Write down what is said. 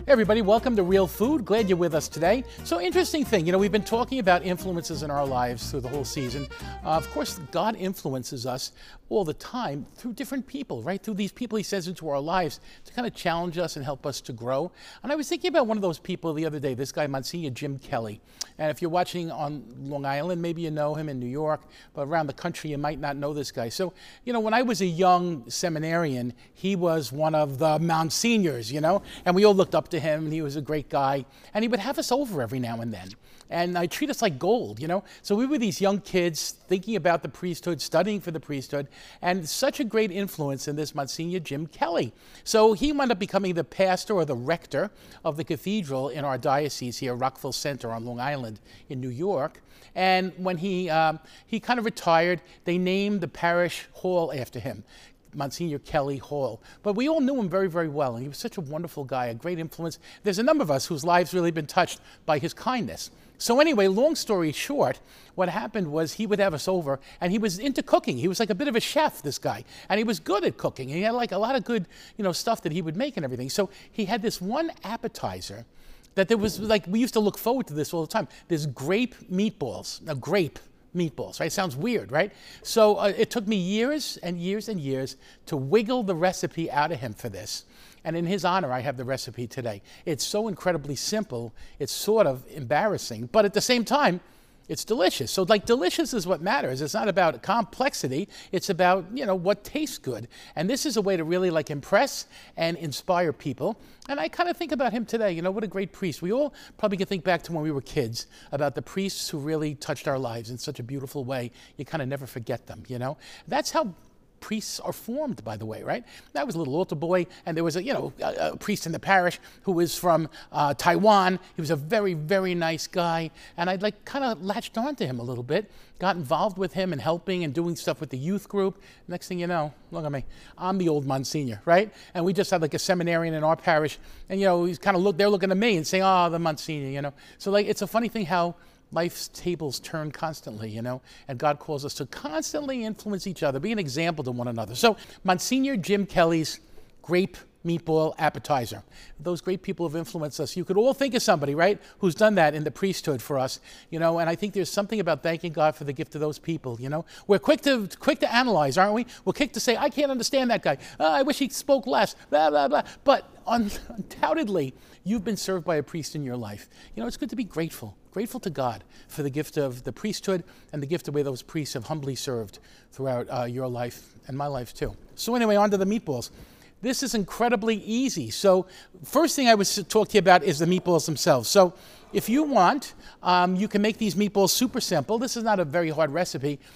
Hey everybody, welcome to Real Food. Glad you're with us today. So interesting thing, we've been talking about influences in our lives through the whole season. Of course, God influences us all the time through different people, right? Through these people he sends into our lives to kind of challenge us and help us to grow. And I was thinking about one of those people the other day, this guy, Monsignor Jim Kelly. And if you're watching on Long Island, maybe you know him in New York, but around the country you might not know this guy. So, when I was a young seminarian, he was one of the Monsignors, and we all looked up to him, and he was a great guy. And he would have us over every now and then. And I treat us like gold, So we were these young kids thinking about the priesthood, studying for the priesthood, and such a great influence in this Monsignor Jim Kelly. So he wound up becoming the pastor or the rector of the cathedral in our diocese here, Rockville Center on Long Island in New York. And when he kind of retired, they named the parish hall after him, Monsignor Kelly Hall. But we all knew him very, very well, and he was such a wonderful guy, a great influence. There's a number of us whose lives really been touched by his kindness. So anyway, long story short, what happened was he would have us over, and he was into cooking. He was like a bit of a chef, this guy, and he was good at cooking. He had like a lot of good, stuff that he would make and everything. So he had this one appetizer that there was like, we used to look forward to this all the time. There's grape meatballs. Now, grape meatballs, right? Sounds weird, right? So it took me years and years and years to wiggle the recipe out of him for this. And in his honor, I have the recipe today. It's so incredibly simple, it's sort of embarrassing, but at the same time, it's delicious. So delicious is what matters. It's not about complexity. It's about, what tastes good. And this is a way to really impress and inspire people. And I kind of think about him today. What a great priest. We all probably can think back to when we were kids about the priests who really touched our lives in such a beautiful way. You kind of never forget them, That's how priests are formed, by the way, right? I was a little altar boy, and there was a priest in the parish who was from Taiwan. He was a very, very nice guy, and I'd kind of latched on to him a little bit, got involved with him and helping and doing stuff with the youth group. Next thing you know, look at me, I'm the old Monsignor, right? And we just had a seminarian in our parish, and he's kind of they're looking at me and saying, "Oh, the Monsignor," So it's a funny thing how life's tables turn constantly, and God calls us to constantly influence each other, be an example to one another. So Monsignor Jim Kelly's grape meatball appetizer. Those great people have influenced us. You could all think of somebody, right, who's done that in the priesthood for us, and I think there's something about thanking God for the gift of those people, We're quick to analyze, aren't we? We're quick to say, I can't understand that guy. I wish he spoke less, blah, blah, blah. But undoubtedly, you've been served by a priest in your life. It's good to be grateful to God for the gift of the priesthood and the gift of the way those priests have humbly served throughout your life and my life too. So anyway, on to the meatballs. This is incredibly easy. So first thing I would talk to you about is the meatballs themselves. So if you want, you can make these meatballs super simple. This is not a very hard recipe.